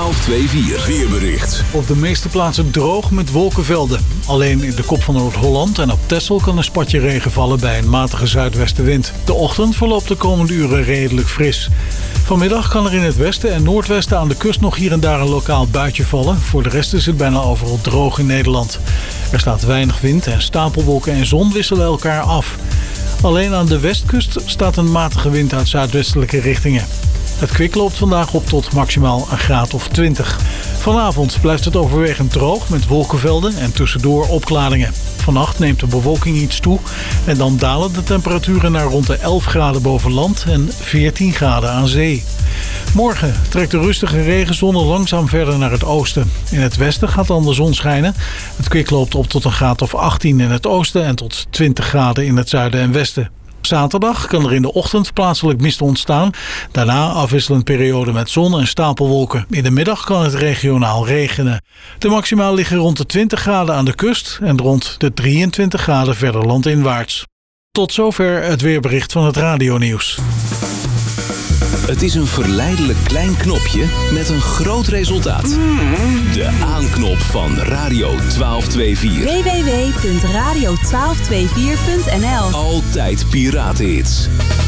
1224 weerbericht. Op de meeste plaatsen droog met wolkenvelden. Alleen in de kop van Noord-Holland en op Texel kan een spatje regen vallen bij een matige zuidwestenwind. De ochtend verloopt de komende uren redelijk fris. Vanmiddag kan er in het westen en noordwesten aan de kust nog hier en daar een lokaal buitje vallen. Voor de rest is het bijna overal droog in Nederland. Er staat weinig wind en stapelwolken en zon wisselen elkaar af. Alleen aan de westkust staat een matige wind uit zuidwestelijke richtingen. Het kwik loopt vandaag op tot maximaal een graad of 20. Vanavond blijft het overwegend droog met wolkenvelden en tussendoor opklaringen. Vannacht neemt de bewolking iets toe en dan dalen de temperaturen naar rond de 11 graden boven land en 14 graden aan zee. Morgen trekt de rustige regenzone langzaam verder naar het oosten. In het westen gaat dan de zon schijnen. Het kwik loopt op tot een graad of 18 in het oosten en tot 20 graden in het zuiden en westen. Zaterdag kan er in de ochtend plaatselijk mist ontstaan. Daarna afwisselend periode met zon en stapelwolken. In de middag kan het regionaal regenen. De maxima liggen rond de 20 graden aan de kust en rond de 23 graden verder landinwaarts. Tot zover het weerbericht van het radionieuws. Het is een verleidelijk klein knopje met een groot resultaat. De aanknop van Radio 1224. www.radio1224.nl. Altijd piratenhits.